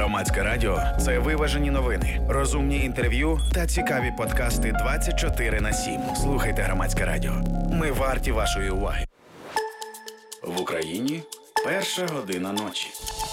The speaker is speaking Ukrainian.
Громадське радіо – це виважені новини, розумні інтерв'ю та цікаві подкасти 24/7. Слухайте Громадське радіо. Ми варті вашої уваги. В Україні 1:00 ночі.